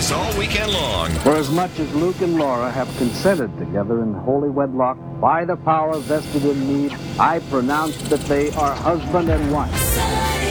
peace all weekend long. For as much as Luke and Laura have consented together in holy wedlock, by the power vested in me, I pronounce that they are husband and wife.